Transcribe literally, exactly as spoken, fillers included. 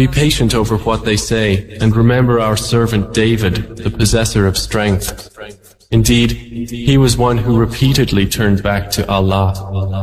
Be patient over what they say, and remember our servant David, the possessor of strength. Indeed, he was one who repeatedly turned back to Allah.